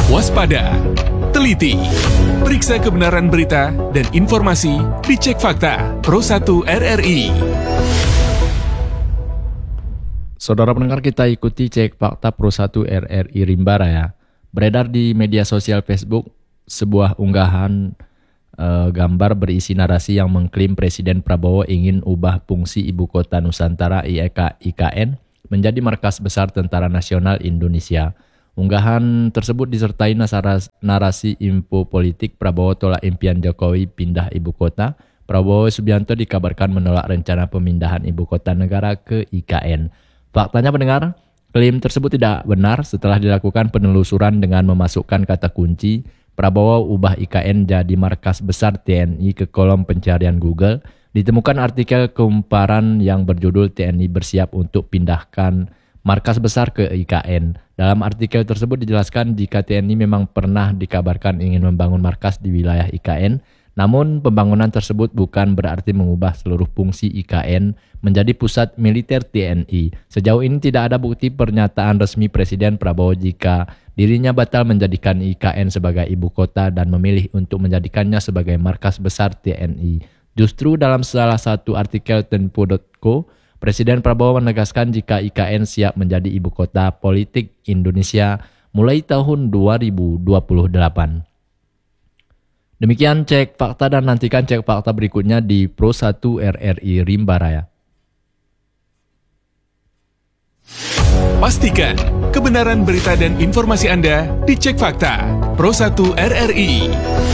Waspada, teliti, periksa kebenaran berita dan informasi di Cek Fakta Pro 1 RRI. Saudara pendengar, kita ikuti Cek Fakta Pro 1 RRI Rimba Raya. Beredar di media sosial Facebook sebuah unggahan gambar berisi narasi yang mengklaim Presiden Prabowo ingin ubah fungsi Ibu Kota Nusantara IKN menjadi markas besar Tentara Nasional Indonesia. Unggahan tersebut disertai narasi info politik Prabowo tolak impian Jokowi pindah ibu kota. Prabowo Subianto dikabarkan menolak rencana pemindahan ibu kota negara ke IKN. Faktanya pendengar, klaim tersebut tidak benar. Setelah dilakukan penelusuran dengan memasukkan kata kunci Prabowo ubah IKN jadi markas besar TNI ke kolom pencarian Google, ditemukan artikel kumparan yang berjudul TNI bersiap untuk pindahkan markas besar ke IKN. Dalam artikel tersebut dijelaskan jika TNI memang pernah dikabarkan ingin membangun markas di wilayah IKN, namun pembangunan tersebut bukan berarti mengubah seluruh fungsi IKN menjadi pusat militer TNI. Sejauh ini tidak ada bukti pernyataan resmi Presiden Prabowo jika dirinya batal menjadikan IKN sebagai ibu kota dan memilih untuk menjadikannya sebagai markas besar TNI. Justru dalam salah satu artikel Tempo.co, Presiden Prabowo menegaskan jika IKN siap menjadi ibu kota politik Indonesia mulai tahun 2028. Demikian Cek Fakta, dan nantikan Cek Fakta berikutnya di Pro 1 RRI Rimba Raya. Pastikan kebenaran berita dan informasi Anda di Cek Fakta Pro 1 RRI.